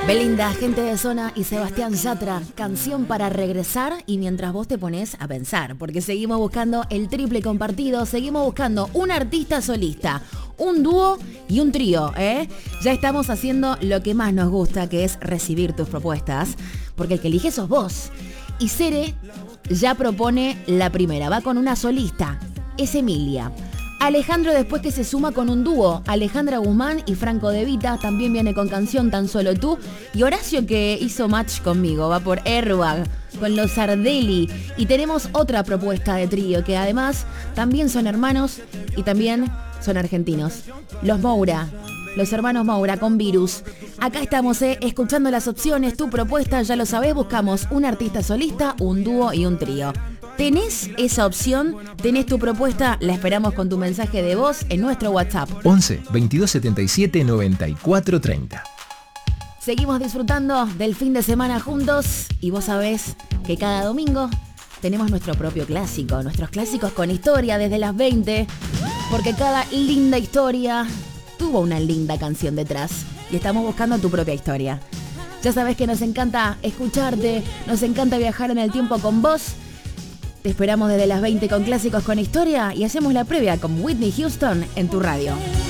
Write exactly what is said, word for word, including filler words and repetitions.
Belinda, Gente de Zona y Sebastián Yatra, canción para regresar y mientras vos te pones a pensar, porque seguimos buscando el triple compartido, seguimos buscando un artista solista, un dúo y un trío, ¿eh? Ya estamos haciendo lo que más nos gusta, que es recibir tus propuestas, porque el que elige sos vos. Y Cere ya propone la primera, va con una solista, es Emilia. Alejandro después que se suma con un dúo, Alejandra Guzmán y Franco De Vita, también viene con canción Tan Solo Tú. Y Horacio que hizo match conmigo, va por Airbag, con los Sardelli. Y tenemos otra propuesta de trío, que además también son hermanos y también son argentinos. Los Moura, los hermanos Moura con Virus. Acá estamos eh, escuchando las opciones, tu propuesta, ya lo sabés, buscamos un artista solista, un dúo y un trío. ¿Tenés esa opción? ¿Tenés tu propuesta? La esperamos con tu mensaje de voz en nuestro WhatsApp. once, veintidós setenta y siete, noventa y cuatro treinta. Seguimos disfrutando del fin de semana juntos y vos sabés que cada domingo tenemos nuestro propio clásico, nuestros clásicos con historia desde las veinte, porque cada linda historia tuvo una linda canción detrás y estamos buscando tu propia historia. Ya sabés que nos encanta escucharte, nos encanta viajar en el tiempo con vos. Te esperamos desde las veinte con clásicos con historia y hacemos la previa con Whitney Houston en tu radio.